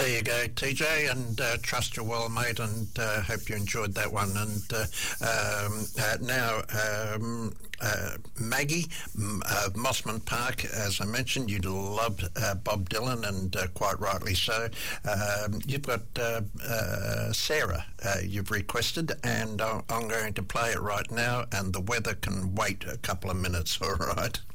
There you go, TJ, and trust you're well, mate, and hope you enjoyed that one. And now, Maggie of Mossman Park, as I mentioned, you love Bob Dylan, and quite rightly so. You've got Sarah you've requested, and I'm going to play it right now, and the weather can wait a couple of minutes, all right?